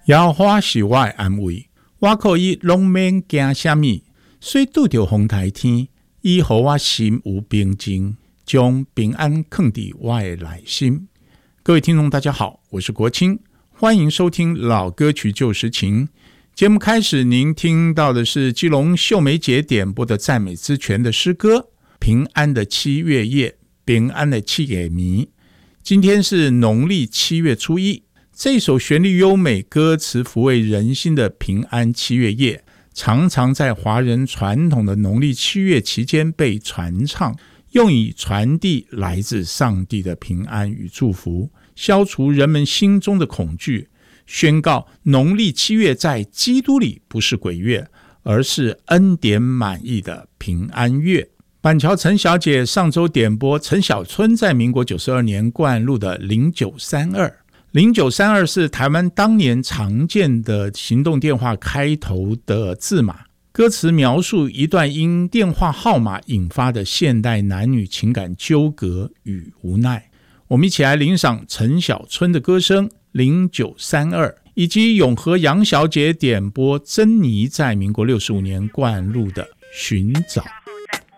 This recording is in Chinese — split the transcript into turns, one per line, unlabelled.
摇花是我的安慰，我可以拢免惊什么，虽拄着风台天，伊予我心有平静，将平安藏伫我的内心。各位听众大家好，我是国清，欢迎收听老歌曲旧时情。节目开始，您听到的是基隆秀梅姐点播的赞美之泉的诗歌《平安的七月夜》，平安的七月暝。今天是农历7月初1，这首旋律优美、歌词抚慰人心的平安七月夜，常常在华人传统的农历7月期间被传唱，用以传递来自上帝的平安与祝福，消除人们心中的恐惧，宣告农历7月在基督里不是鬼月，而是恩典满溢的平安月。板桥陈小姐上周点播陈小春在民国92年灌录的0932。0932是台湾当年常见的行动电话开头的字码，歌词描述一段因电话号码引发的现代男女情感纠葛与无奈。我们一起来欣赏陈小春的歌声0932，以及永和杨小姐点播珍妮在民国65年灌录的寻找。